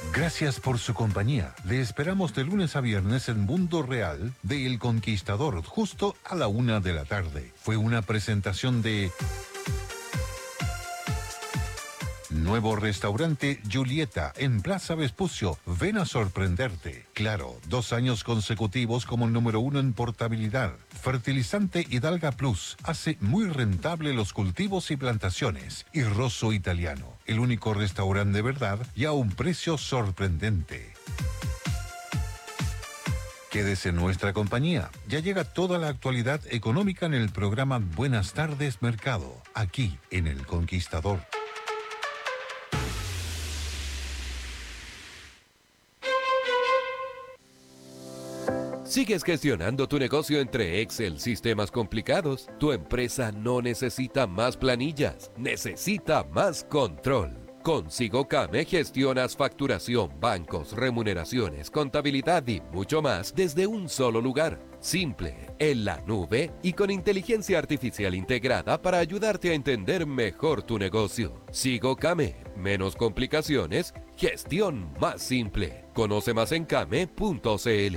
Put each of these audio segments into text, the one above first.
Gracias por su compañía. Le esperamos de lunes a viernes en Mundo Real de El Conquistador, justo a la 1 de la tarde. Fue una presentación de nuevo restaurante Julieta en Plaza Vespucio. Ven a sorprenderte. Claro, 2 años consecutivos como el número 1 en portabilidad. Fertilizante Hidalga Plus hace muy rentable los cultivos y plantaciones. Y Rosso Italiano, el único restaurante de verdad y a un precio sorprendente. Quédese en nuestra compañía. Ya llega toda la actualidad económica en el programa Buenas tardes Mercado, aquí en El Conquistador. ¿Sigues gestionando tu negocio entre Excel, sistemas complicados? Tu empresa no necesita más planillas, necesita más control. Con SigoCame gestionas facturación, bancos, remuneraciones, contabilidad y mucho más desde un solo lugar. Simple, en la nube y con inteligencia artificial integrada para ayudarte a entender mejor tu negocio. SigoCame, menos complicaciones, gestión más simple. Conoce más en came.cl.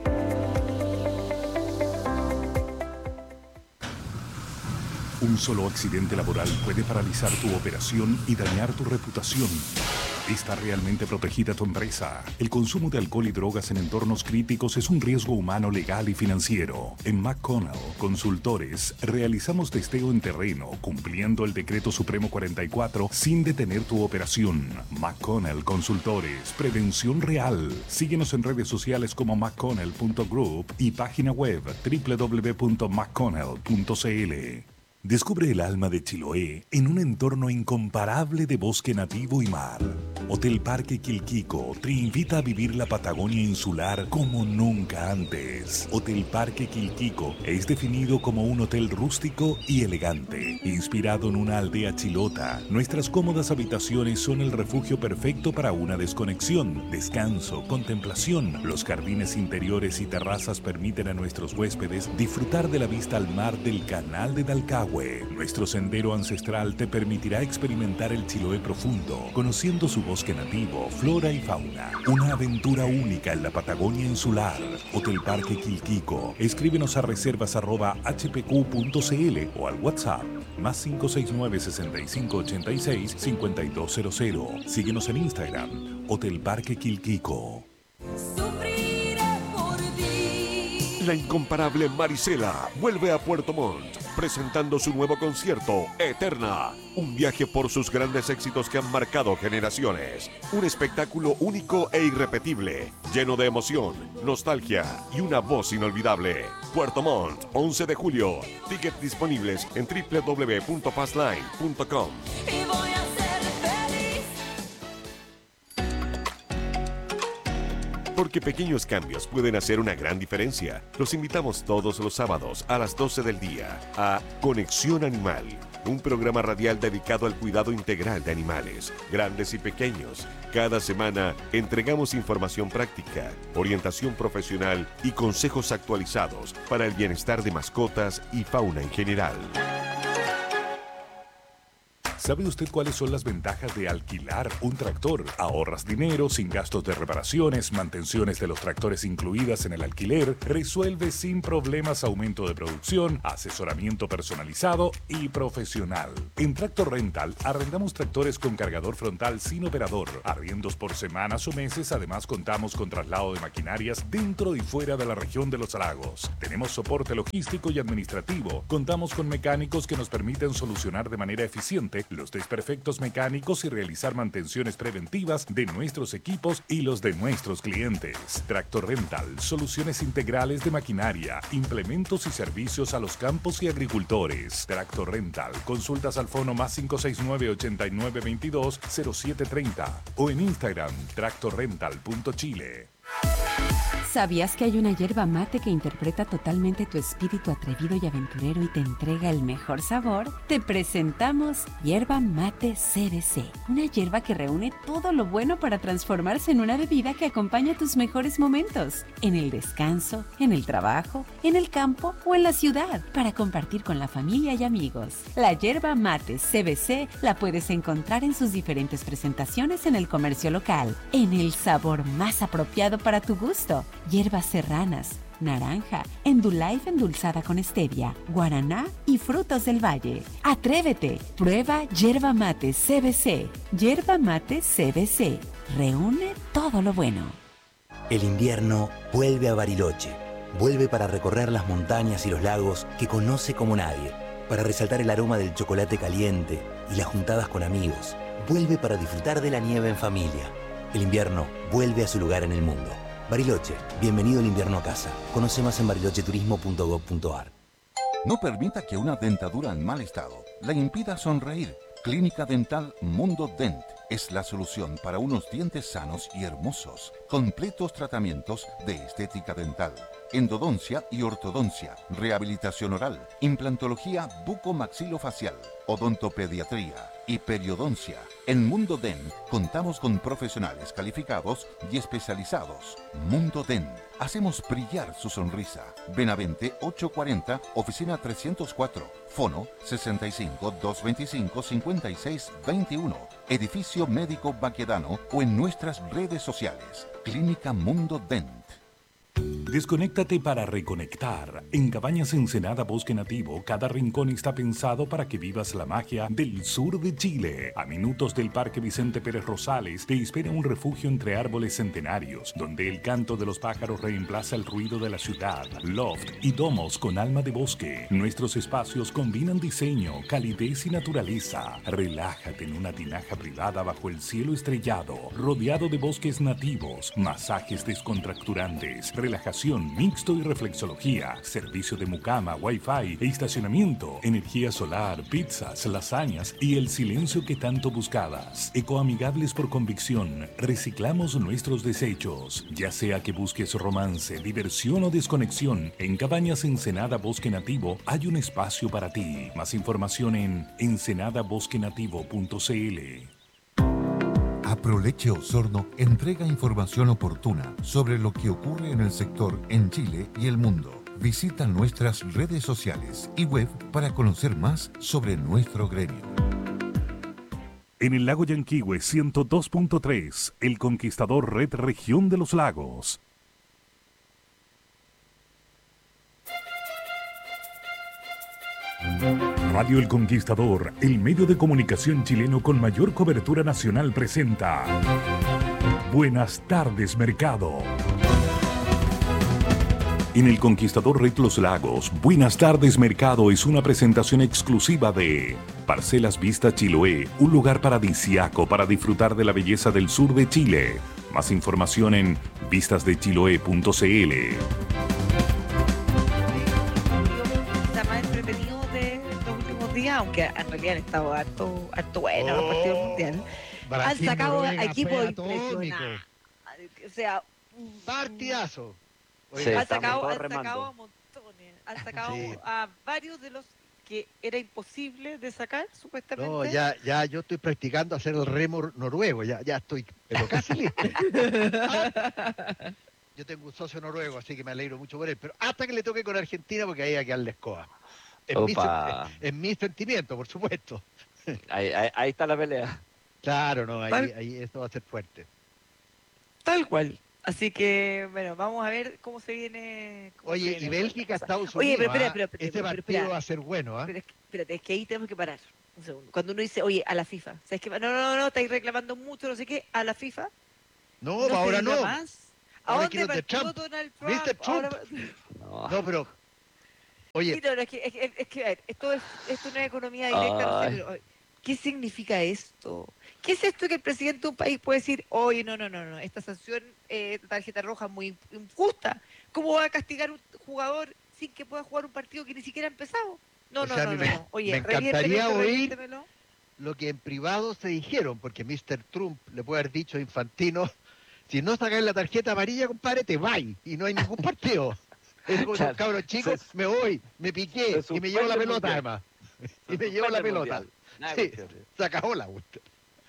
Un solo accidente laboral puede paralizar tu operación y dañar tu reputación. ¿Está realmente protegida tu empresa? El consumo de alcohol y drogas en entornos críticos es un riesgo humano, legal y financiero. En McConnell Consultores realizamos testeo en terreno, cumpliendo el Decreto Supremo 44 sin detener tu operación. McConnell Consultores, prevención real. Síguenos en redes sociales como mcconnell.group y página web www.mcconnell.cl. Descubre el alma de Chiloé en un entorno incomparable de bosque nativo y mar. Hotel Parque Quilquico te invita a vivir la Patagonia insular como nunca antes. Hotel Parque Quilquico es definido como un hotel rústico y elegante, inspirado en una aldea chilota. Nuestras cómodas habitaciones son el refugio perfecto para una desconexión, descanso, contemplación. Los jardines interiores y terrazas permiten a nuestros huéspedes disfrutar de la vista al mar del Canal de Dalcahue. Nuestro sendero ancestral te permitirá experimentar el Chiloé profundo, conociendo su bosque nativo, flora y fauna. Una aventura única en la Patagonia insular. Hotel Parque Quilquico. Escríbenos a reservas@hpq.cl o al WhatsApp más 569-6586-5200. Síguenos en Instagram, Hotel Parque Quilquico. La incomparable Marisela vuelve a Puerto Montt, presentando su nuevo concierto, Eterna. Un viaje por sus grandes éxitos que han marcado generaciones. Un espectáculo único e irrepetible, lleno de emoción, nostalgia y una voz inolvidable. Puerto Montt, 11 de julio. Tickets disponibles en www.passline.com. Porque pequeños cambios pueden hacer una gran diferencia. Los invitamos todos los sábados a las 12 del día a Conexión Animal, un programa radial dedicado al cuidado integral de animales, grandes y pequeños. Cada semana entregamos información práctica, orientación profesional y consejos actualizados para el bienestar de mascotas y fauna en general. ¿Sabe usted cuáles son las ventajas de alquilar un tractor? Ahorras dinero sin gastos de reparaciones, mantenciones de los tractores incluidas en el alquiler, resuelve sin problemas aumento de producción, asesoramiento personalizado y profesional. En Tractor Rental arrendamos tractores con cargador frontal sin operador, arriendos por semanas o meses. Además contamos con traslado de maquinarias dentro y fuera de la región de Los Lagos. Tenemos soporte logístico y administrativo. Contamos con mecánicos que nos permiten solucionar de manera eficiente los desperfectos mecánicos y realizar mantenciones preventivas de nuestros equipos y los de nuestros clientes. Tractor Rental, soluciones integrales de maquinaria, implementos y servicios a los campos y agricultores. Tractor Rental, consultas al fono más 569-8922-0730 o en Instagram tractorrental.chile. ¿Sabías que hay una yerba mate que interpreta totalmente tu espíritu atrevido y aventurero y te entrega el mejor sabor? Te presentamos Yerba Mate CBC, una yerba que reúne todo lo bueno para transformarse en una bebida que acompaña tus mejores momentos, en el descanso, en el trabajo, en el campo o en la ciudad, para compartir con la familia y amigos. La Yerba Mate CBC la puedes encontrar en sus diferentes presentaciones en el comercio local, en el sabor más apropiado para tu gusto. Hierbas serranas, naranja, Endullife endulzada con stevia, guaraná y frutos del valle. ¡Atrévete! Prueba Yerba Mate CBC. Yerba Mate CBC. Reúne todo lo bueno. El invierno vuelve a Bariloche. Vuelve para recorrer las montañas y los lagos que conoce como nadie. Para resaltar el aroma del chocolate caliente y las juntadas con amigos. Vuelve para disfrutar de la nieve en familia. El invierno vuelve a su lugar en el mundo. Bariloche, bienvenido el invierno a casa. Conoce más en barilocheturismo.gov.ar. No permita que una dentadura en mal estado le impida sonreír. Clínica Dental Mundo Dent es la solución para unos dientes sanos y hermosos. Completos tratamientos de estética dental, endodoncia y ortodoncia, rehabilitación oral, implantología bucomaxilofacial, odontopediatría y periodoncia. En Mundo Dent contamos con profesionales calificados y especializados. Mundo Dent. Hacemos brillar su sonrisa. Benavente 840, oficina 304. Fono 65 225 56 21. Edificio Médico Baquedano o en nuestras redes sociales. Clínica Mundo Dent. Desconéctate para reconectar. En Cabañas Ensenada Bosque Nativo, cada rincón está pensado para que vivas la magia del sur de Chile. A minutos del Parque Vicente Pérez Rosales te espera un refugio entre árboles centenarios, donde el canto de los pájaros reemplaza el ruido de la ciudad. Loft y domos con alma de bosque. Nuestros espacios combinan diseño, calidez y naturaleza. Relájate en una tinaja privada bajo el cielo estrellado, rodeado de bosques nativos, masajes descontracturantes, relajación, mixto y reflexología, servicio de mucama, wifi e estacionamiento, energía solar, pizzas, lasañas y el silencio que tanto buscabas. Ecoamigables por convicción, reciclamos nuestros desechos. Ya sea que busques romance, diversión o desconexión, en Cabañas Ensenada Bosque Nativo hay un espacio para ti. Más información en ensenadabosquenativo.cl. Aproleche Osorno entrega información oportuna sobre lo que ocurre en el sector en Chile y el mundo. Visita nuestras redes sociales y web para conocer más sobre nuestro gremio. En el lago Yanquihue 102.3, El Conquistador Red Región de los Lagos. Radio El Conquistador, el medio de comunicación chileno con mayor cobertura nacional, presenta Buenas tardes, Mercado. En El Conquistador Red Los Lagos, Buenas tardes, Mercado es una presentación exclusiva de Parcelas Vista Chiloé, un lugar paradisiaco para disfrutar de la belleza del sur de Chile. Más información en vistasdechiloé.cl. Aunque en realidad han estado harto bueno los partidos mundiales. Han sacado equipos impresionantes. O sea, partidazo. Sí, han sacado a montones. Han sacado a varios de los que era imposible de sacar, supuestamente. No, ya yo estoy practicando hacer el remo noruego. Ya estoy, pero casi listo. Yo tengo un socio noruego, así que me alegro mucho por él. Pero hasta que le toque con Argentina, porque ahí hay que darle escoba. En mi sentimiento, por supuesto. Ahí está la pelea. Claro, no, ahí esto va a ser fuerte. Tal cual. Así que, bueno, vamos a ver cómo se viene. Oye, y Bélgica, Estados Unidos. Oye, pero espera. Este partido va a ser bueno, ¿ah? Espérate, es que ahí tenemos que parar. Un segundo. Cuando uno dice, oye, a la FIFA. ¿Sabes qué? No, estáis reclamando mucho, no sé qué. A la FIFA. No, ahora no. Más. ¿A dónde partió Donald Trump? Mr. Trump. No, pero... Oye. Sí, no, es que a ver, esto no es economía directa. No sé, ¿qué significa esto? ¿Qué es esto que el presidente de un país puede decir, oye, no, esta sanción tarjeta roja es muy injusta? ¿Cómo va a castigar un jugador sin que pueda jugar un partido que ni siquiera ha empezado? No. Oye, me encantaría oír lo que en privado se dijeron, porque Mr. Trump le puede haber dicho a Infantino, Si no sacas la tarjeta amarilla, compadre, te vas y no hay ningún partido. Es como Claro. los cabros chicos, me voy, me piqué Se y me llevo la suspende el pelota mundial. además. Y me llevo la pelota. Nada, Sí, cuestión. se acabó la cuestión.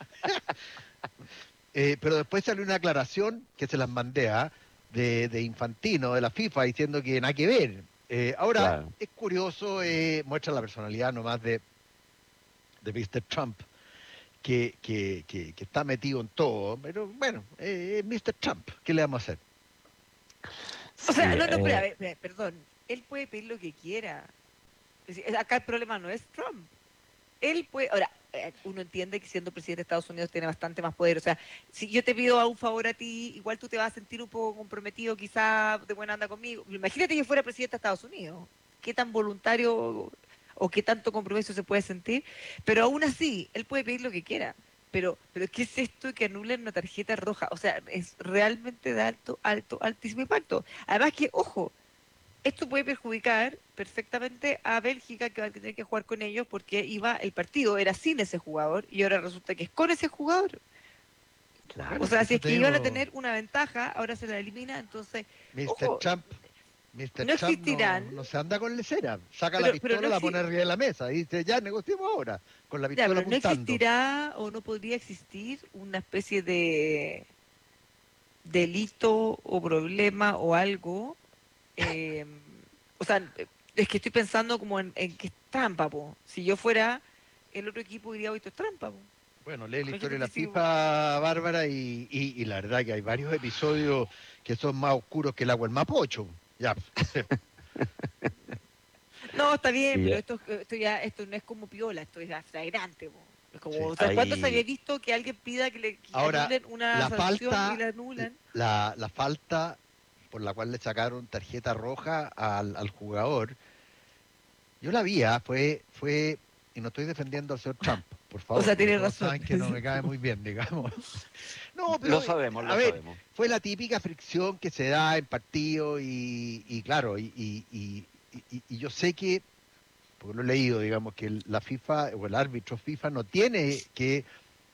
Pero después salió una aclaración que se las mandé de Infantino, de la FIFA, diciendo que nada que ver. Ahora, Claro. es curioso, muestra la personalidad nomás de Mr. Trump, que está metido en todo, pero bueno, Mr. Trump, ¿qué le vamos a hacer? O sea, Sí, no, pero a ver, perdón, él puede pedir lo que quiera. Es decir, acá el problema no es Trump. Él puede, ahora, uno entiende que siendo presidente de Estados Unidos tiene bastante más poder. O sea, si yo te pido un favor a ti, igual tú te vas a sentir un poco comprometido, quizá de buena onda conmigo. Imagínate que yo fuera presidente de Estados Unidos. ¿Qué tan voluntario o qué tanto compromiso se puede sentir? Pero aún así, él puede pedir lo que quiera. Pero ¿qué es esto de que anulen una tarjeta roja? O sea, es realmente de altísimo impacto. Además que, ojo, esto puede perjudicar perfectamente a Bélgica, que va a tener que jugar con ellos porque el partido era sin ese jugador y ahora resulta que es con ese jugador. Claro. O sea, si es Eso te que iban a digo, tener una ventaja, ahora se la elimina, entonces, Mr. ojo, Trump, no Trump existirán, no se anda con lecera. Saca la pero pistola, no la pone arriba de la mesa y dice, ya, negociemos ahora, con la ya, pistola pero no apuntando. existirá o no podría existir una especie de delito o problema o algo. O sea, es que estoy pensando como en que es trampa, po. Si yo fuera el otro equipo diría, esto es trampa, po. Bueno, lee la historia de la Imagínate si- FIFA, Bárbara, y la verdad que hay varios episodios que son más oscuros que el agua en Mapocho. Ya, No, está bien, Sí, pero esto no es como piola, esto es flagrante, po. Es como, Sí. o sea, ¿cuándo se Ahí- había visto que alguien pida que Ahora, anulen una la sanción falta- y la anulan? la falta por la cual le sacaron tarjeta roja al jugador, yo la vi, fue, y no estoy defendiendo al señor Trump, por favor. O sea, tiene porque todos razón. saben que no me cae muy bien, digamos. No, pero, Lo sabemos, a lo ver, sabemos. fue la típica fricción que se da en partido y claro, y yo sé que, porque lo he leído, digamos, que la FIFA o el árbitro FIFA no tiene que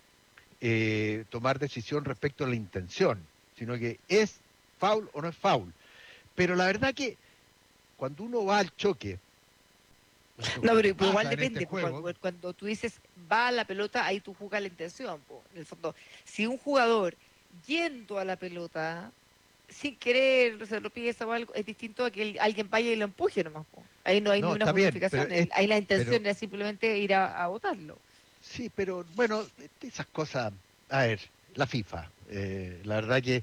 tomar decisión respecto a la intención, sino que es foul o no es foul. Pero la verdad que cuando uno va al choque, No, pero pasa igual en depende, este po, juego, cuando tú dices va a la pelota, ahí tú jugas la intención, po. En el fondo, si un jugador yendo a la pelota sin querer se lo pides o algo, es distinto a que alguien vaya y lo empuje nomás, po. Ahí no hay No, ni una está bien, justificación, pero ahí la intención pero- era simplemente ir a votarlo. sí, pero bueno, esas cosas, a ver, la FIFA, la verdad que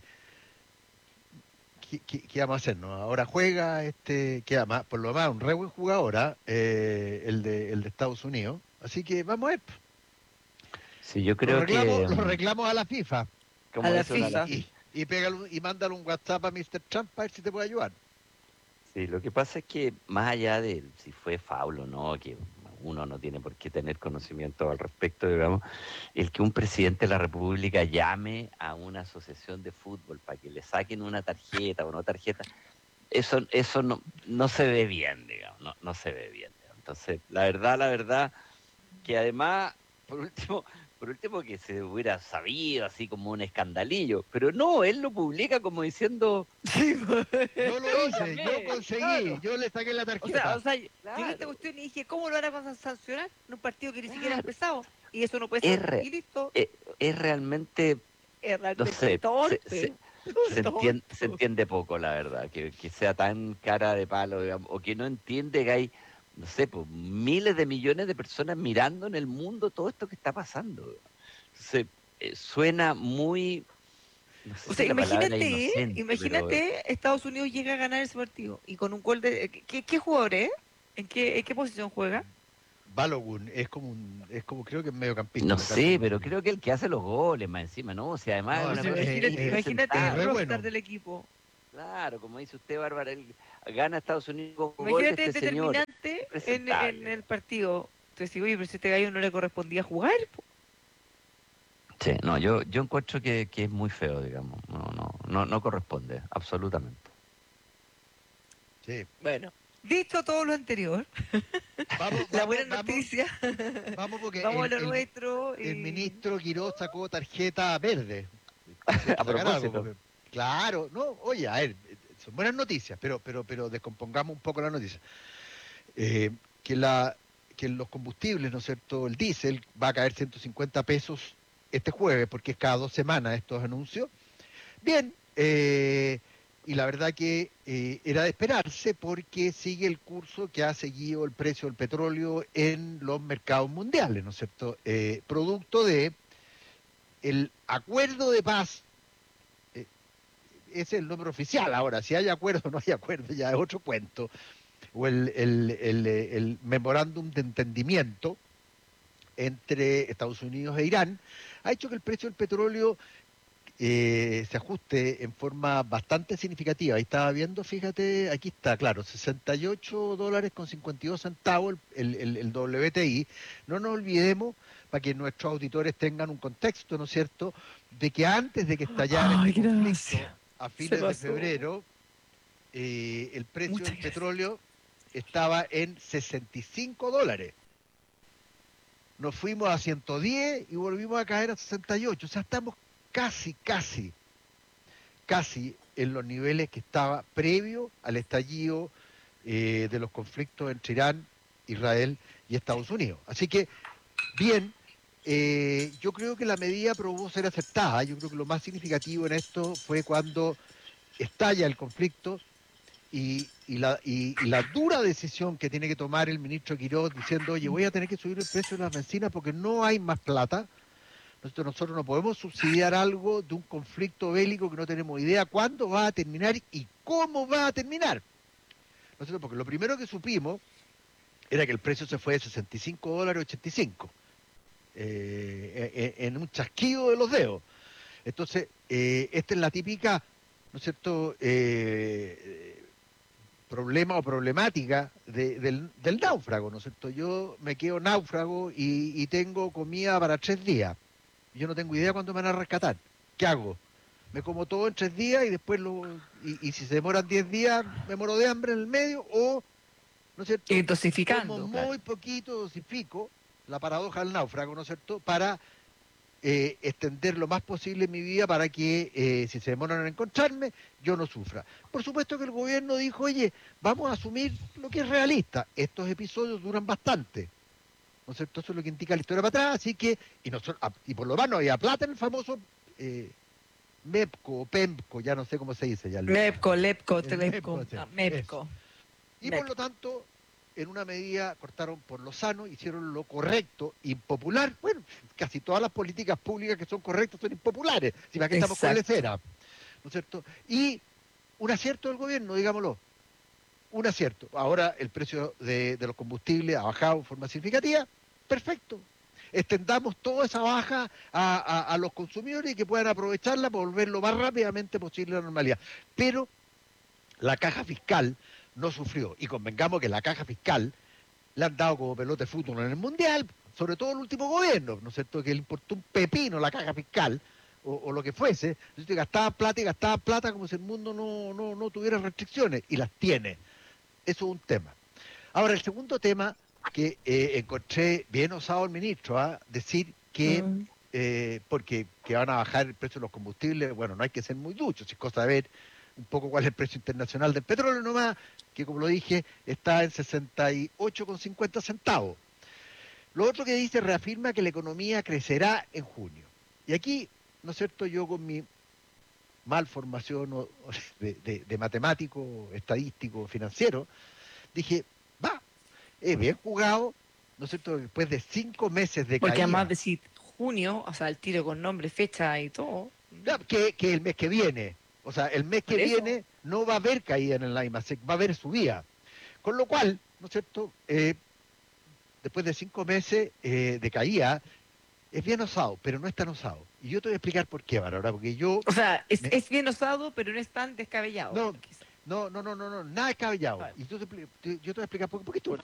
¿qué vamos a hacer? ¿No? Ahora juega que además, por lo más, un re buen jugador, el de Estados Unidos. Así que vamos a ver. Sí, yo creo que, Los reclamos a la FIFA como a la dice una- FIFA. y mándale un WhatsApp a Mr. Trump para ver si te puede ayudar. Sí, lo que pasa es que más allá de si fue faul o no, que uno no tiene por qué tener conocimiento al respecto, digamos, el que un presidente de la República llame a una asociación de fútbol para que le saquen una tarjeta o no tarjeta, eso no se ve bien, digamos, no se ve bien. Digamos. Entonces, la verdad, que además, por último que se hubiera sabido así como un escandalillo, pero no, él lo publica como diciendo, Yo lo hice, también, yo conseguí, claro. yo le saqué la O tarjeta. sea, llegué a esta Claro. cuestión y dije, ¿cómo lo van a sancionar en un partido que ni siquiera ha Claro. empezado? Y eso no puede Es ser, re- y listo. es realmente, Es no realmente sé, torpe. se entiende poco, la verdad, que sea tan cara de palo, digamos, o que no entiende que hay, no sé, pues, miles de millones de personas mirando en el mundo todo esto que está pasando. Entonces, suena muy, no sé O si sea, la palabra es imagínate, inocente, imagínate Estados Unidos llega a ganar ese partido y con un gol de... ¿Qué jugador es? ¿En qué posición juega? Balogun es como creo que es mediocampista. no me sé, parece. pero creo que el que hace los goles más encima, ¿no? O sea, además No, es una sí, cosa Imagínate, imagínate es el re rockstar bueno. del equipo. Claro, como dice usted, Bárbara, él gana Estados Unidos con gol de Imagínate este señor. determinante en Presentable. el partido. Entonces digo, oye, pero si este gallo no le correspondía jugar. Po. Sí, no, yo encuentro que es muy feo, digamos. No corresponde, absolutamente. Sí. Bueno, dicho todo lo anterior, la buena noticia, Vamos porque vamos a lo el nuestro. el y- ministro Quirós sacó tarjeta verde. A propósito. Porque, claro, no, oye, a ver, son buenas noticias, pero descompongamos un poco la noticia. Que los combustibles, ¿no es cierto?, el diésel va a caer 150 pesos este jueves, porque es cada 2 semanas estos anuncios. Bien, y la verdad que era de esperarse porque sigue el curso que ha seguido el precio del petróleo en los mercados mundiales, ¿no es cierto?, producto de el acuerdo de paz. Ese es el número oficial. Ahora, si hay acuerdo o no hay acuerdo, ya es otro cuento. O el memorándum de entendimiento entre Estados Unidos e Irán ha hecho que el precio del petróleo se ajuste en forma bastante significativa. Ahí estaba viendo, fíjate, aquí está, claro, $68.52 el WTI. No nos olvidemos, para que nuestros auditores tengan un contexto, ¿no es cierto?, de que antes de que estallara este conflicto a fines de febrero, el precio del petróleo estaba en $65. Nos fuimos a 110 y volvimos a caer a 68. O sea, estamos casi en los niveles que estaba previo al estallido de los conflictos entre Irán, Israel y Estados Unidos. Así que, bien, yo creo que la medida probó ser aceptada. Yo creo que lo más significativo en esto fue cuando estalla el conflicto y la dura decisión que tiene que tomar el ministro Quiroz diciendo, oye, voy a tener que subir el precio de las bencinas porque no hay más plata. Nosotros no podemos subsidiar algo de un conflicto bélico que no tenemos idea cuándo va a terminar y cómo va a terminar. Porque lo primero que supimos era que el precio se fue de $65 a 85, en un chasquido de los dedos. Entonces, esta es la típica, ¿no es cierto?, problema o problemática del náufrago, ¿no es cierto? Yo me quedo náufrago y tengo comida para 3 días. Yo no tengo idea cuándo me van a rescatar. ¿Qué hago? Me como todo en 3 días y después y si se demoran 10 días me muero de hambre en el medio, o, ¿no es cierto?, dosificando, como claro. muy poquito, dosifico, la paradoja del náufrago, ¿no es cierto?, para extender lo más posible mi vida para que si se demoran en encontrarme, yo no sufra. Por supuesto que el gobierno dijo, oye, vamos a asumir lo que es realista. Estos episodios duran bastante, ¿no es cierto? Eso es lo que indica la historia para atrás, así que, y por lo menos había plata en el famoso MEPCO o PEMCO, ya no sé cómo se dice ya. MEPCO, LEPCO, el TELEPCO, MEPCO, MEPCO. Y por lo tanto, en una medida cortaron por lo sano, hicieron lo correcto, impopular. Bueno, casi todas las políticas públicas que son correctas son impopulares. Si para qué estamos con lecera, ¿no es cierto? Y un acierto del gobierno, digámoslo. Un acierto. Ahora el precio de los combustibles ha bajado en forma significativa. Perfecto. Extendamos toda esa baja a los consumidores y que puedan aprovecharla para volver lo más rápidamente posible a la normalidad. Pero la caja fiscal no sufrió. Y convengamos que la caja fiscal le han dado como pelota de fútbol en el Mundial, sobre todo el último gobierno, ¿no es cierto?, que le importó un pepino la caja fiscal, o lo que fuese. Entonces gastaba plata como si el mundo no tuviera restricciones, y las tiene. Eso es un tema. Ahora, el segundo tema que encontré bien osado el ministro, decir que, porque que van a bajar el precio de los combustibles, bueno, no hay que ser muy duchos, es cosa de ver un poco cuál es el precio internacional del petróleo nomás, que como lo dije, está en 68,50 centavos. Lo otro que dice, reafirma que la economía crecerá en junio. Y aquí, ¿no es cierto?, yo con mi malformación de matemático, estadístico, financiero, dije, va, bien jugado, ¿no es cierto?, después de 5 meses de Porque caída. además decir junio, o sea, el tiro con nombre, fecha y todo. Que el mes que viene. O sea, el mes que viene no va a haber caída en el IMASEC, va a haber subida. Con lo cual, ¿no es cierto?, después de 5 meses de caída, es bien osado, pero no es tan osado. Y yo te voy a explicar por qué, Bárbara, porque yo... O sea, es bien osado, pero no es tan descabellado. No, nada descabellado. Y yo te voy a explicar por qué.